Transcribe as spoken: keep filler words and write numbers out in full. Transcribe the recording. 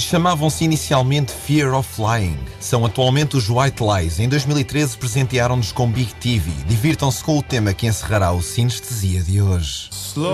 Chamavam-se inicialmente Fear of Flying. São atualmente os White Lies. Em dois mil e treze presentearam-nos com Big T V. Divirtam-se com o tema que encerrará o Sinestesia de hoje.